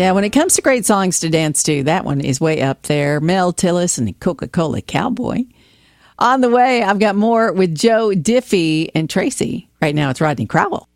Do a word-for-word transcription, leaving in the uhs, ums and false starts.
Yeah, when it comes to great songs to dance to, that one is way up there. Mel Tillis and the Coca-Cola Cowboy. On the way, I've got more with Joe Diffie and Tracy. Right now, it's Rodney Crowell.